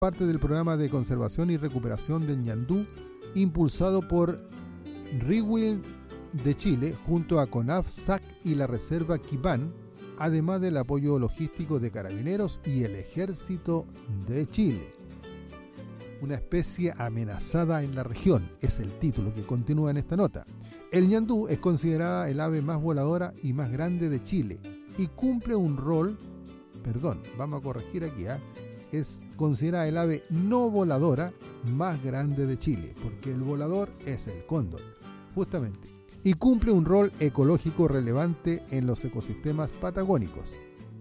parte del programa de conservación y recuperación del ñandú impulsado por RIWILD de Chile junto a CONAF, SAC y la Reserva Quibán, además del apoyo logístico de Carabineros y el Ejército de Chile. Una especie amenazada en la región, es el título que continúa en esta nota. El ñandú es considerada el ave más voladora y más grande de Chile y cumple un rol, vamos a corregir aquí, es considerada el ave no voladora más grande de Chile, porque el volador es el cóndor, justamente, y cumple un rol ecológico relevante en los ecosistemas patagónicos.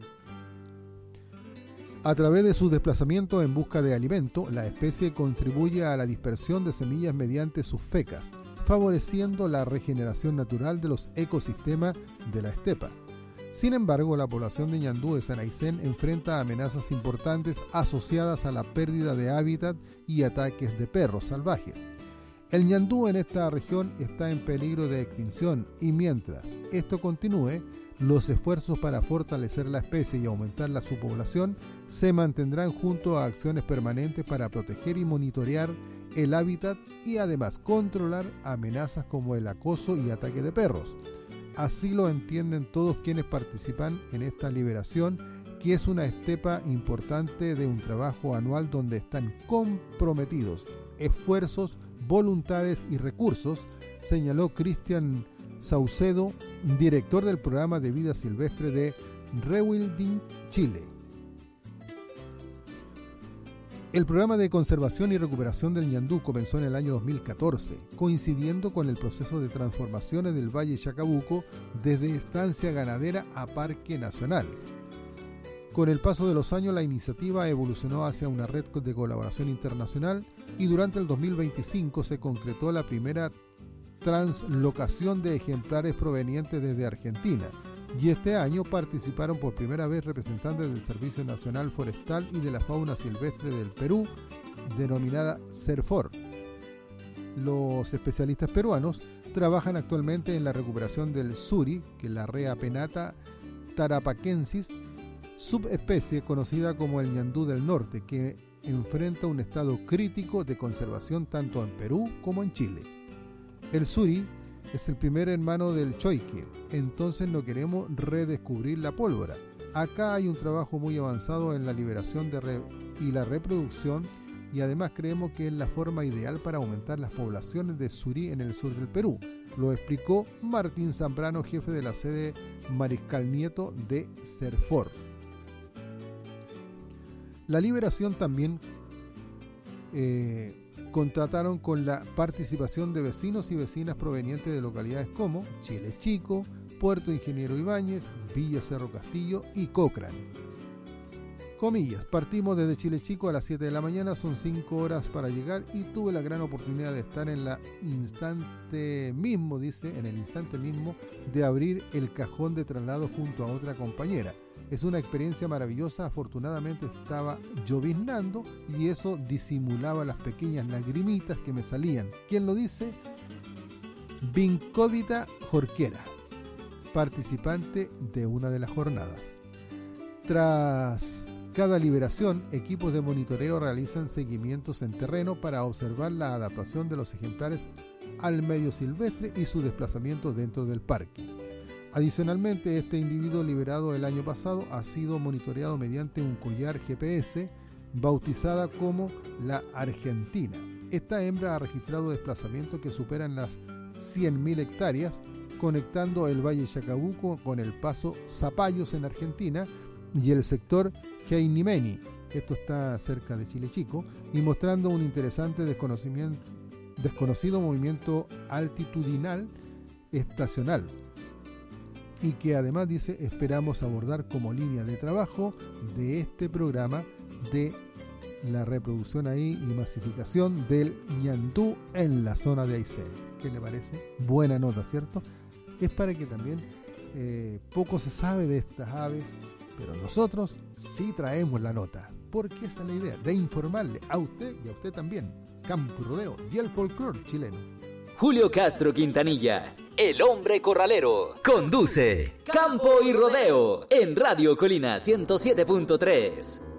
A través de su desplazamiento en busca de alimento, la especie contribuye a la dispersión de semillas mediante sus fecas, favoreciendo la regeneración natural de los ecosistemas de la estepa. Sin embargo, la población de ñandú de San Aysén enfrenta amenazas importantes asociadas a la pérdida de hábitat y ataques de perros salvajes. El ñandú en esta región está en peligro de extinción y mientras esto continúe, los esfuerzos para fortalecer la especie y aumentar la subpoblación se mantendrán junto a acciones permanentes para proteger y monitorear el hábitat y además controlar amenazas como el acoso y ataque de perros. Así lo entienden todos quienes participan en esta liberación, que es una estepa importante de un trabajo anual donde están comprometidos esfuerzos, voluntades y recursos, señaló Cristian Saucedo, director del programa de vida silvestre de REWILD Chile. El programa de conservación y recuperación del ñandú comenzó en el año 2014, coincidiendo con el proceso de transformaciones del Valle Chacabuco desde estancia ganadera a parque nacional. Con el paso de los años, la iniciativa evolucionó hacia una red de colaboración internacional y durante el 2025 se concretó la primera translocación de ejemplares provenientes desde Argentina, y este año participaron por primera vez representantes del Servicio Nacional Forestal y de la Fauna Silvestre del Perú, denominada SERFOR. Los especialistas peruanos trabajan actualmente en la recuperación del suri, que es la rea penata tarapaquensis, subespecie conocida como el ñandú del norte, que enfrenta un estado crítico de conservación tanto en Perú como en Chile. El suri es el primer hermano del choique, entonces no queremos redescubrir la pólvora. Acá hay un trabajo muy avanzado en la liberación y la reproducción, y además creemos que es la forma ideal para aumentar las poblaciones de suri en el sur del Perú. Lo explicó Martín Zambrano, jefe de la sede Mariscal Nieto de SERFOR. La liberación también contrataron con la participación de vecinos y vecinas provenientes de localidades como Chile Chico, Puerto Ingeniero Ibáñez, Villa Cerro Castillo y Cochrane. Comillas, partimos desde Chile Chico a las 7 de la mañana, son 5 horas para llegar y tuve la gran oportunidad de estar en el instante mismo de abrir el cajón de traslado junto a otra compañera. Es una experiencia maravillosa, afortunadamente estaba lloviznando y eso disimulaba las pequeñas lagrimitas que me salían. ¿Quién lo dice? Vincovita Jorquera, participante de una de las jornadas. Tras cada liberación, equipos de monitoreo realizan seguimientos en terreno para observar la adaptación de los ejemplares al medio silvestre y su desplazamiento dentro del parque. Adicionalmente, este individuo liberado el año pasado ha sido monitoreado mediante un collar GPS bautizada como la Argentina. Esta hembra ha registrado desplazamientos que superan las 100.000 hectáreas, conectando el Valle Chacabuco con el paso Zapallos en Argentina y el sector Heinimeni, esto está cerca de Chile Chico, y mostrando un interesante desconocido movimiento altitudinal estacional, y que además dice esperamos abordar como línea de trabajo de este programa de la reproducción ahí y masificación del ñandú en la zona de Aysén. ¿Qué le parece? Buena nota, ¿cierto? Es para que también poco se sabe de estas aves, pero nosotros sí traemos la nota, porque esa es la idea, de informarle a usted y a usted también, campo y rodeo y el folclore chileno. Julio Castro Quintanilla, el hombre corralero, conduce Campo y Rodeo en Radio Colina 107.3.